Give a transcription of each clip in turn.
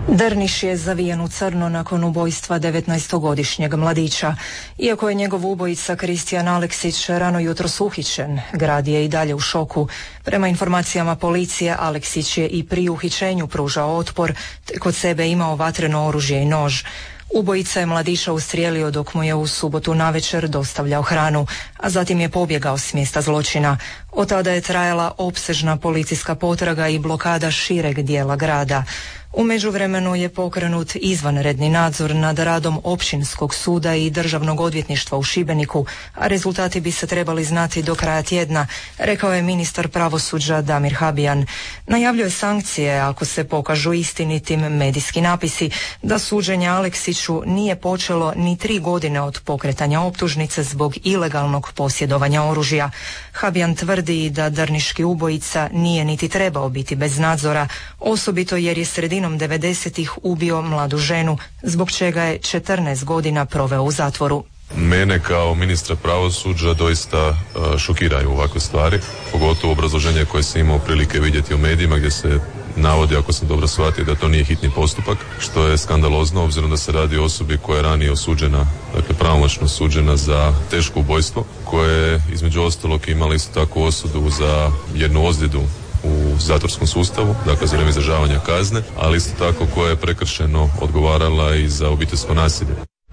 Drniš je zavijen u crno nakon ubojstva 19-godišnjeg mladića. Iako je njegov ubojica Kristijan Aleksić rano jutros uhićen, grad je i dalje u šoku. Prema informacijama policije, Aleksić je i pri uhićenju pružao otpor, te kod sebe imao vatreno oružje i nož. Ubojica je mladića ustrijelio dok mu je u subotu navečer dostavljao hranu, a zatim je pobjegao s mjesta zločina. Od tada je trajala opsežna policijska potraga i blokada šireg dijela grada. U međuvremenu je pokrenut izvanredni nadzor nad radom Općinskog suda i Državnog odvjetništva u Šibeniku, a rezultati bi se trebali znati do kraja tjedna, rekao je ministar pravosuđa Damir Habijan. Najavljuje sankcije ako se pokažu istinitim medijski napisi da suđenje Aleksiću nije počelo ni 3 godine od pokretanja optužnice zbog ilegalnog posjedovanja oružja. Habijan tvrdi da drniški ubojica nije niti trebao biti bez nadzora, osobito jer je sredinom 90-ih ubio mladu ženu, zbog čega je 14 godina proveo u zatvoru. Mene kao ministra pravosuđa doista šokiraju ovakve stvari, pogotovo obrazloženje koje sam imao prilike vidjeti u medijima gdje se navodi, ako sam dobro shvatio, da to nije hitni postupak, što je skandalozno obzirom da se radi o osobi koja je ranije osuđena, dakle pravomoćno osuđena za teško ubojstvo, koje je između ostalog imala isto tako osudu za jednu ozljedu u zatvorskom sustavu, dakle za vrijeme izdržavanja kazne, ali isto tako koja je prekršeno odgovarala i za obiteljsko nasilje.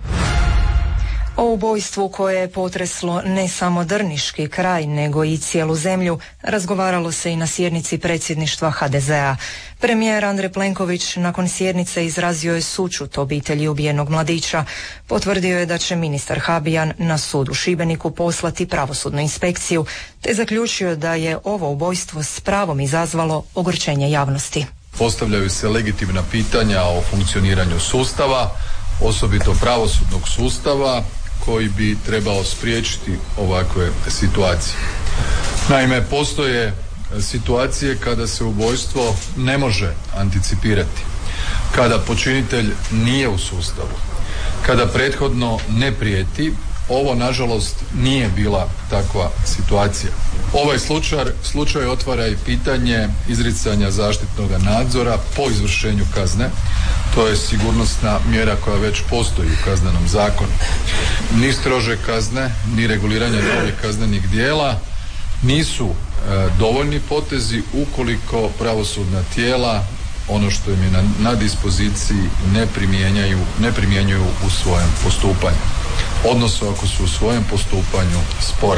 O ubojstvu koje je potreslo ne samo drniški kraj, nego i cijelu zemlju, razgovaralo se i na sjednici predsjedništva HDZ-a. Premijer Andrej Plenković nakon sjednice izrazio je sućut obitelji ubijenog mladića. Potvrdio je da će ministar Habijan na sud u Šibeniku poslati pravosudnu inspekciju, te zaključio da je ovo ubojstvo s pravom izazvalo ogorčenje javnosti. Postavljaju se legitimna pitanja o funkcioniranju sustava, osobito pravosudnog sustava, koji bi trebao spriječiti ovakve situacije. Naime, postoje situacije kada se ubojstvo ne može anticipirati, kada počinitelj nije u sustavu, kada prethodno ne prijeti. Ovo, nažalost, nije bila takva situacija. Ovaj slučaj otvara i pitanje izricanja zaštitnog nadzora po izvršenju kazne. To je sigurnosna mjera koja već postoji u Kaznenom zakonu. Ni strože kazne, ni reguliranje novih kaznenih djela nisu dovoljni potezi ukoliko pravosudna tijela ono što im je na dispoziciji ne primjenjuju u svojem postupanju, odnosno ako su u svojem postupanju spora.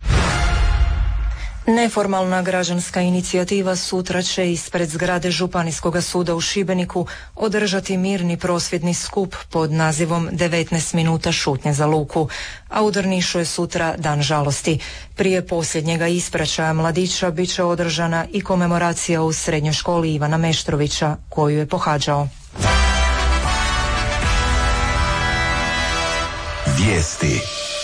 Neformalna građanska inicijativa sutra će ispred zgrade Županijskog suda u Šibeniku održati mirni prosvjedni skup pod nazivom 19 minuta šutnje za Luku, a u Drnišu je sutra dan žalosti. Prije posljednjega ispraćaja mladića bit će održana i komemoracija u srednjoj školi Ivana Meštrovića, koju je pohađao. Vijesti.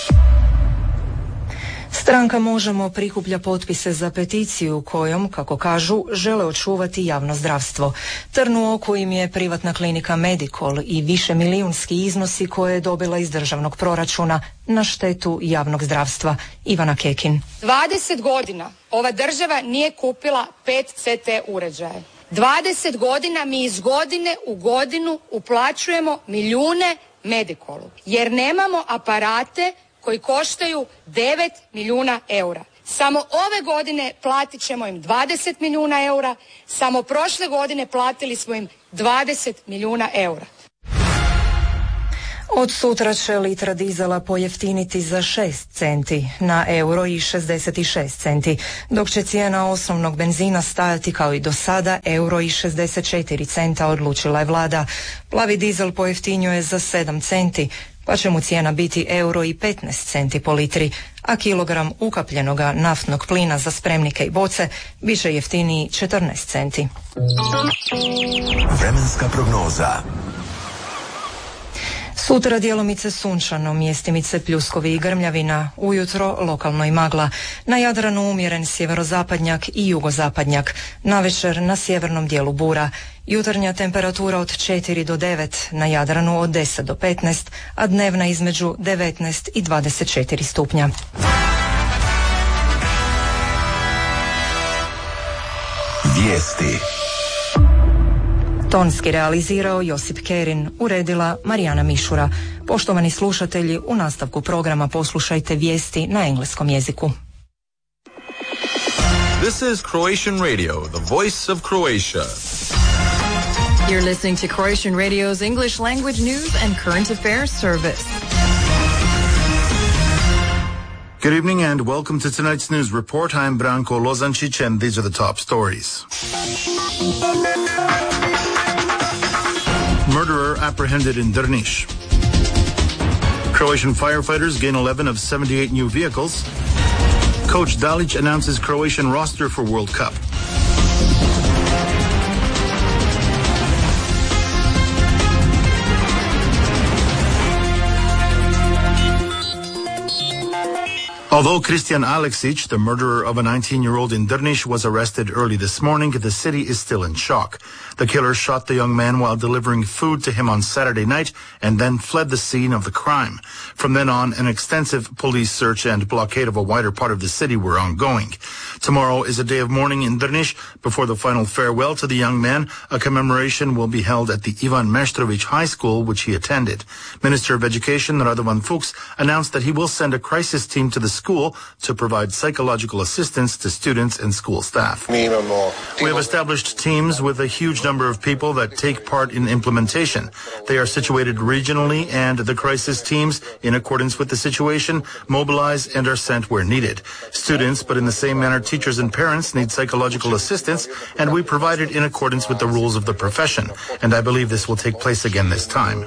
Stranka Možemo prikuplja potpise za peticiju kojom, kako kažu, žele očuvati javno zdravstvo. Trn u oku im je privatna klinika Medikol i višemilijunski iznosi koje je dobila iz državnog proračuna na štetu javnog zdravstva. Ivana Kekin. 20 godina ova država nije kupila 5 CT uređaja. 20 godina mi iz godine u godinu uplaćujemo milijune Medikolu jer nemamo aparate koji koštaju 9 milijuna eura. Samo ove godine platit ćemo im 20 milijuna eura, samo prošle godine platili smo im 20 milijuna eura. Od sutra će litra dizela pojeftiniti za 6 centi na euro i 66 centi, dok će cijena osnovnog benzina stajati kao i do sada euro i 64 centa, odlučila je vlada. Plavi dizel pojeftinjuje za 7 centi, pa će mu cijena biti euro i 15 centi po litri, a kilogram ukapljenoga naftnog plina za spremnike i boce bit će jeftiniji 14 centi. Vremenska prognoza. Sutra djelomice sunčano, mjestimice pljuskovi i grmljavina, ujutro lokalno i magla. Na Jadranu umjeren sjeverozapadnjak i jugozapadnjak, navečer na sjevernom dijelu bura. Jutarnja temperatura od 4 do 9, na Jadranu od 10 do 15, a dnevna između 19 i 24 stupnja. Vijesti. Tonski realizirao Josip Kerin, uredila Marijana Mišura. Poštovani slušatelji, u nastavku programa poslušajte vijesti na engleskom jeziku. This is Croatian Radio, the voice of Croatia. You're listening to Croatian Radio's English language news and current affairs service. Good evening and welcome to tonight's news report. I'm Branko Lozančić and these are the top stories. Murderer apprehended in Drniš. Croatian firefighters gain 11 of 78 new vehicles. Coach Dalic announces Croatian roster for World Cup. Although Kristijan Aleksić, the murderer of a 19-year-old in Drniš, was arrested early this morning, the city is still in shock. The killer shot the young man while delivering food to him on Saturday night and then fled the scene of the crime. From then on, an extensive police search and blockade of a wider part of the city were ongoing. Tomorrow is a day of mourning in Drniš. Before the final farewell to the young man, a commemoration will be held at the Ivan Meštrović High School, which he attended. Minister of Education Radovan Fuchs announced that he will send a crisis team to the school to provide psychological assistance to students and school staff. We have established teams with a huge number of people that take part in implementation. They are situated regionally, and the crisis teams, in accordance with the situation, mobilize and are sent where needed. Students, but in the same manner teachers and parents, need psychological assistance, and we provide it in accordance with the rules of the profession. And I believe this will take place again this time.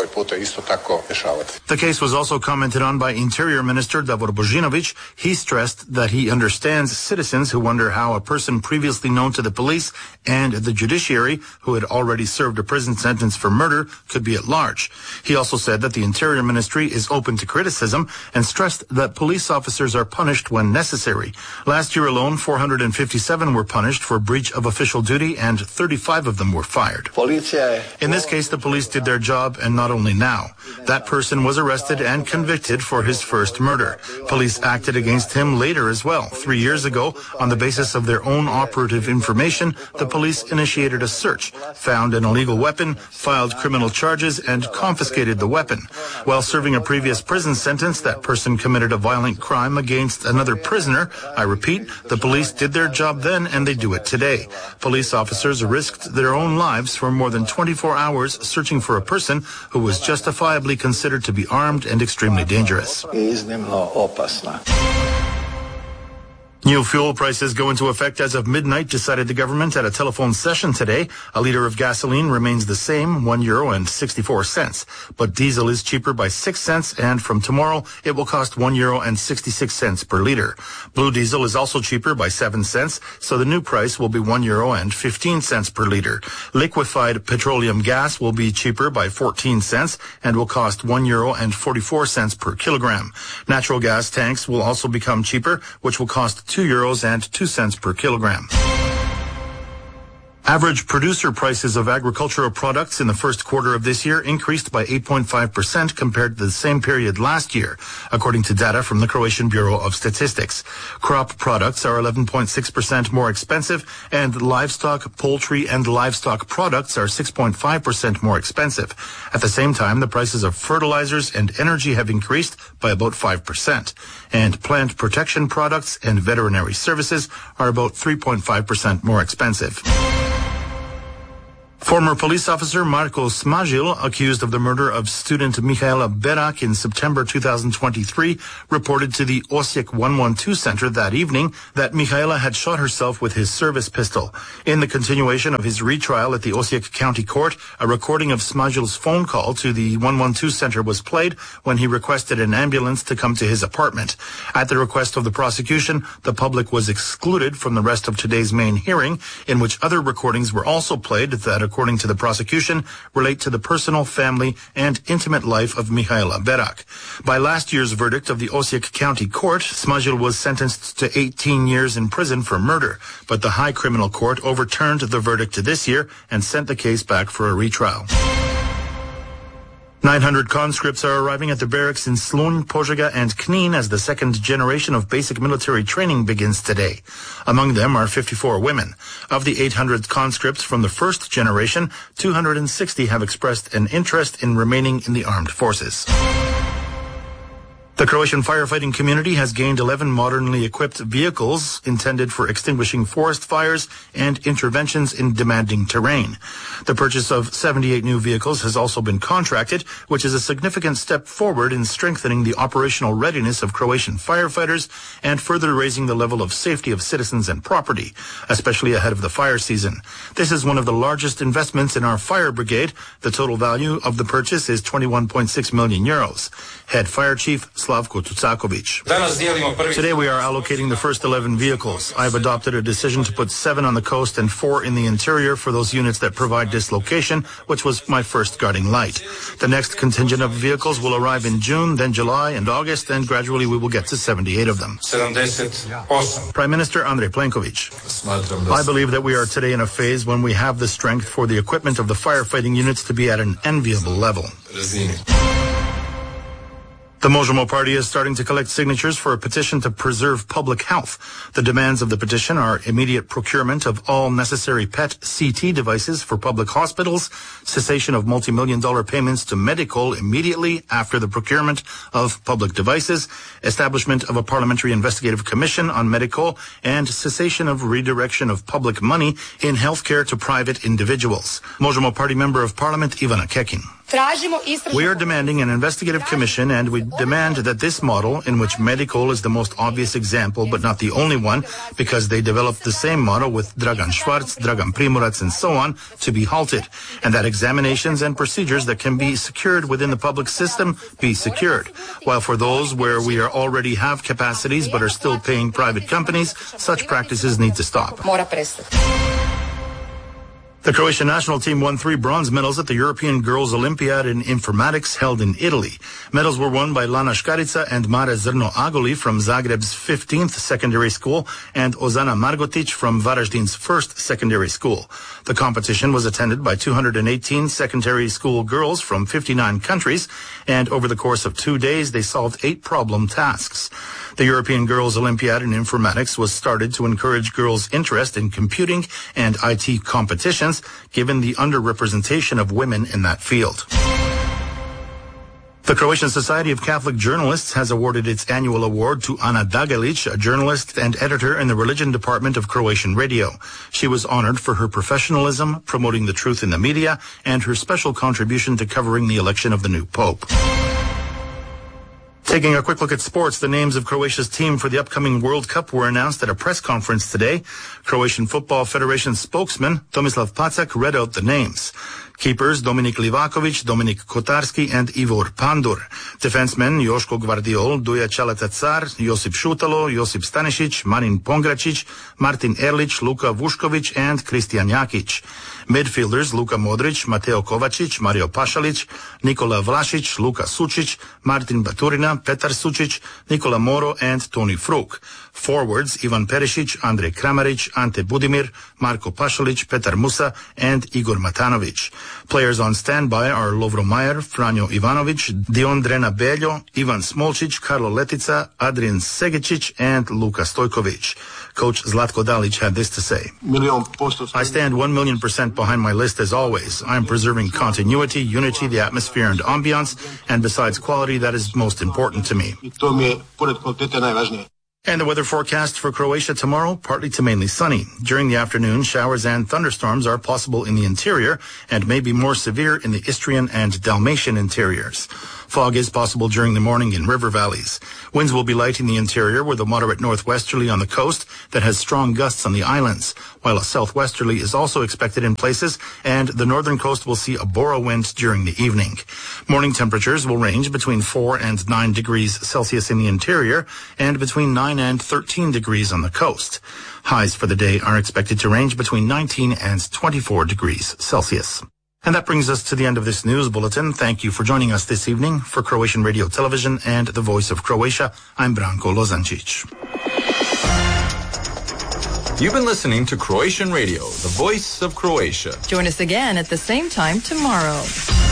The case was also commented on by Interior Minister Davor Božinović. He stressed that he understands citizens who wonder how a person previously known to the police and the judiciary, who had already served a prison sentence for murder, could be at large. He also said that the Interior Ministry is open to criticism and stressed that police officers are punished when necessary. Last year alone, 457 were punished for breach of official duty and 35 of them were fired. In this case, the police did their job, and not only now. That person was arrested and convicted for his first murder. Police acted against him later as well. 3 years ago, on the basis of their own operative information, the police initiated a search, found an illegal weapon, filed criminal charges, and confiscated the weapon. While serving a previous prison sentence, that person committed a violent crime against another prisoner. I repeat, the police did their job then, and they do it today. Police officers risked their own lives for more than 24 hours searching for a person who was justifiably considered to be armed and extremely dangerous. New fuel prices go into effect as of midnight, decided the government at a telephone session today. A liter of gasoline remains the same, €1.64. But diesel is cheaper by 6 cents, and from tomorrow it will cost €1.66 per liter. Blue diesel is also cheaper by 7 cents, so the new price will be €1.15 per liter. Liquefied petroleum gas will be cheaper by 14 cents and will cost €1.44 per kilogram. Natural gas tanks will also become cheaper, which will cost €2.02 per kilogram. Average producer prices of agricultural products in the first quarter of this year increased by 8.5% compared to the same period last year, according to data from the Croatian Bureau of Statistics. Crop products are 11.6% more expensive, and livestock, poultry, and livestock products are 6.5% more expensive. At the same time, the prices of fertilizers and energy have increased by about 5%, and plant protection products and veterinary services are about 3.5% more expensive. Former police officer Marko Smažil, accused of the murder of student Mihaela Berak in September 2023, reported to the Osijek 112 Center that evening that Mihaela had shot herself with his service pistol. In the continuation of his retrial at the Osijek County Court, a recording of Smažil's phone call to the 112 Center was played when he requested an ambulance to come to his apartment. At the request of the prosecution, the public was excluded from the rest of today's main hearing, in which other recordings were also played that, according to the prosecution, relate to the personal, family, and intimate life of Mihaela Berak. By last year's verdict of the Osijek County Court, Smažil was sentenced to 18 years in prison for murder, but the High Criminal Court overturned the verdict this year and sent the case back for a retrial. 900 conscripts are arriving at the barracks in Slun, Požega, and Knin as the second generation of basic military training begins today. Among them are 54 women. Of the 800 conscripts from the first generation, 260 have expressed an interest in remaining in the armed forces. The Croatian firefighting community has gained 11 modernly equipped vehicles intended for extinguishing forest fires and interventions in demanding terrain. The purchase of 78 new vehicles has also been contracted, which is a significant step forward in strengthening the operational readiness of Croatian firefighters and further raising the level of safety of citizens and property, especially ahead of the fire season. This is one of the largest investments in our fire brigade. The total value of the purchase is 21.6 million euros. Head Fire Chief Slavko Tucakovic. Today we are allocating the first 11 vehicles. I've adopted a decision to put 7 on the coast and 4 in the interior for those units that provide dislocation, which was my first guiding light. The next contingent of vehicles will arrive in June, then July and August, and gradually we will get to 78 of them. Prime Minister Andrej Plenković. I believe that we are today in a phase when we have the strength for the equipment of the firefighting units to be at an enviable level. The Možemo party is starting to collect signatures for a petition to preserve public health. The demands of the petition are immediate procurement of all necessary PET CT devices for public hospitals, cessation of multi-million-dollar payments to Medicol immediately after the procurement of public devices, establishment of a parliamentary investigative commission on Medicol, and cessation of redirection of public money in healthcare to private individuals. Možemo party member of parliament Ivana Kekin. We are demanding an investigative commission, and we demand that this model, in which Medicol is the most obvious example but not the only one, because they developed the same model with Dragan Švarc, Dragan Primorac and so on, to be halted, and that examinations and procedures that can be secured within the public system be secured, while for those where we already have capacities but are still paying private companies, such practices need to stop. The Croatian national team won 3 bronze medals at the European Girls Olympiad in Informatics held in Italy. Medals were won by Lana Škarica and Mare Zrno Agoli from Zagreb's 15th secondary school and Ozana Margotic from Varaždin's 1st secondary school. The competition was attended by 218 secondary school girls from 59 countries, and over the course of 2 days they solved 8 problem tasks. The European Girls Olympiad in Informatics was started to encourage girls' interest in computing and IT competitions, given the underrepresentation of women in that field. The Croatian Society of Catholic Journalists has awarded its annual award to Ana Dagalić, a journalist and editor in the religion department of Croatian Radio. She was honored for her professionalism, promoting the truth in the media, and her special contribution to covering the election of the new pope. Taking a quick look at sports, the names of Croatia's team for the upcoming World Cup were announced at a press conference today. Croatian Football Federation spokesman Tomislav Pacak read out the names. Keepers Dominik Livakovic, Dominik Kotarski, and Ivor Pandur. Defensemen Joško Gvardiol, Duja Čaleta-Car, Josip Šutalo, Josip Stanišić, Marin Pongračić, Martin Erlić, Luka Vušković, and Kristijan Jakic. Midfielders Luka Modric, Mateo Kovačić, Mario Pašalić, Nikola Vlašić, Luka Sučić, Martin Baturina, Petar Sučić, Nikola Moro, and Toni Fruk. Forwards Ivan Perišić, Andrej Kramarić, Ante Budimir, Marko Pašalić, Petar Musa, and Igor Matanović. Players on standby are Lovro Majer, Franjo Ivanović, Dion Drena Beljo, Ivan Smolčić, Karlo Letica, Adrian Segičić, and Luka Stojković. Coach Zlatko Dalić had this to say. I stand 1,000,000% behind my list as always. I am preserving continuity, unity, the atmosphere and ambiance, and besides quality, that is most important to me. And the weather forecast for Croatia tomorrow, partly to mainly sunny. During the afternoon, showers and thunderstorms are possible in the interior and may be more severe in the Istrian and Dalmatian interiors. Fog is possible during the morning in river valleys. Winds will be light in the interior with a moderate northwesterly on the coast that has strong gusts on the islands, while a southwesterly is also expected in places, and the northern coast will see a bora wind during the evening. Morning temperatures will range between 4 and 9 degrees Celsius in the interior and between 9 and 13 degrees on the coast. Highs for the day are expected to range between 19 and 24 degrees Celsius. And that brings us to the end of this news bulletin. Thank you for joining us this evening. For Croatian Radio Television and the Voice of Croatia, I'm Branko Lozančić. You've been listening to Croatian Radio, the Voice of Croatia. Join us again at the same time tomorrow.